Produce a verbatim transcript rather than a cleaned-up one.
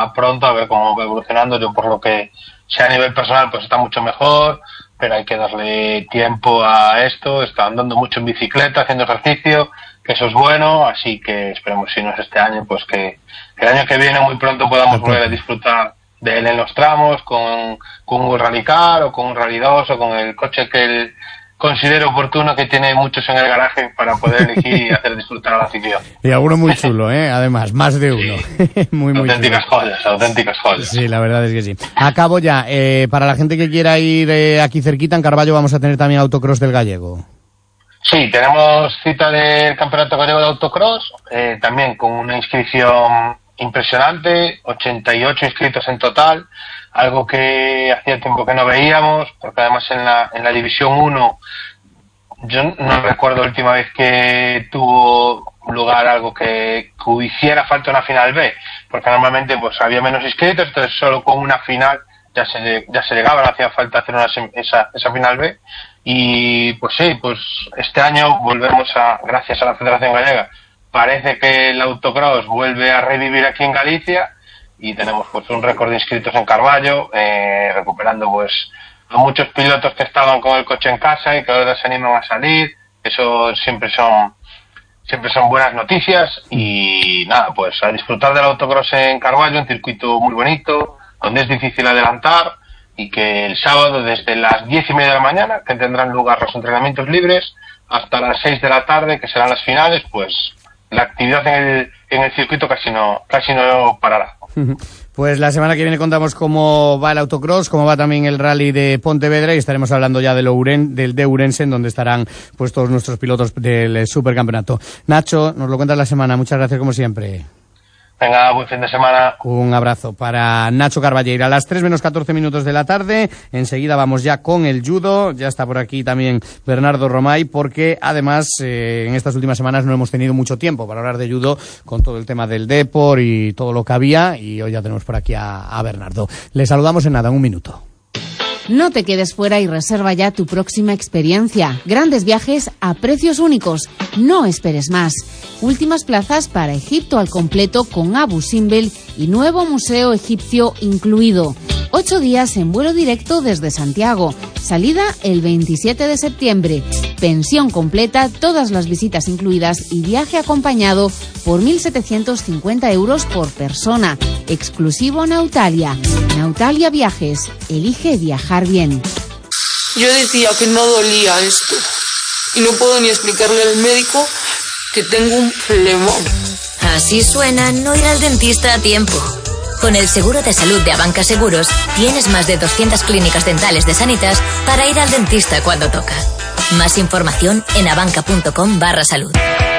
está pronto, a ver cómo va evolucionando. Yo, por lo que sea a nivel personal, pues está mucho mejor, pero hay que darle tiempo a esto. Está andando mucho en bicicleta, haciendo ejercicio, que eso es bueno, así que esperemos, si no es este año, pues que, que el año que viene muy pronto podamos okay. volver a disfrutar de él en los tramos, con, con un Rally Car o con un Rally dos o con el coche que él considero oportuno, que tiene muchos en el garaje para poder elegir y hacer disfrutar a la afición. Y alguno muy chulo, ¿eh? Además, más de uno. Sí. muy, muy auténticas chulo. joyas, auténticas joyas. Sí, la verdad es que sí. Acabo ya. Eh, para la gente que quiera ir eh, aquí cerquita, en Carballo, vamos a tener también autocross del Gallego. Sí, tenemos cita del Campeonato Gallego de Autocross, eh, también con una inscripción impresionante, ochenta y ocho inscritos en total, algo que hacía tiempo que no veíamos, porque además en la en la División uno yo no recuerdo la última vez que tuvo lugar algo que, que hiciera falta una final B, porque normalmente pues había menos inscritos, entonces solo con una final ya se ya se llegaba, no hacía falta hacer una, esa esa final B. Y pues sí, pues este año volvemos a, gracias a la Federación Gallega, parece que el autocross vuelve a revivir aquí en Galicia y tenemos pues un récord de inscritos en Carballo, eh, recuperando pues a muchos pilotos que estaban con el coche en casa y que ahora se animan a salir. Eso siempre son siempre son buenas noticias y nada, pues a disfrutar del autocross en Carballo, un circuito muy bonito, donde es difícil adelantar, y que el sábado desde las diez y media de la mañana, que tendrán lugar los entrenamientos libres, hasta las seis de la tarde, que serán las finales, pues la actividad en el, en el circuito casi no, casi no parará. Pues la semana que viene contamos cómo va el autocross, cómo va también el rally de Pontevedra, y estaremos hablando ya de lo Uren, del de Ourense, en donde estarán pues todos nuestros pilotos del supercampeonato. Nacho, nos lo cuentas la semana. Muchas gracias como siempre. Venga, buen fin de semana. Un abrazo para Nacho Carballeira. A las tres menos catorce minutos de la tarde, enseguida vamos ya con el judo. Ya está por aquí también Bernardo Romay, porque además eh, en estas últimas semanas no hemos tenido mucho tiempo para hablar de judo, con todo el tema del depor y todo lo que había, y hoy ya tenemos por aquí a, a Bernardo. Le saludamos en nada, en un minuto. No te quedes fuera y reserva ya tu próxima experiencia. Grandes viajes a precios únicos. No esperes más. Últimas plazas para Egipto al completo con Abu Simbel y nuevo museo egipcio incluido. Ocho días en vuelo directo desde Santiago. Salida el veintisiete de septiembre. Pensión completa, todas las visitas incluidas y viaje acompañado por mil setecientos cincuenta euros por persona. Exclusivo Nautalia. Nautalia Viajes. Elige viajar bien. Yo decía que no dolía esto. Y no puedo ni explicarle al médico que tengo un flemón. Así suena no ir al dentista a tiempo. Con el seguro de salud de Abanca Seguros, tienes más de doscientas clínicas dentales de Sanitas para ir al dentista cuando toca. Más información en abanca punto com barra salud.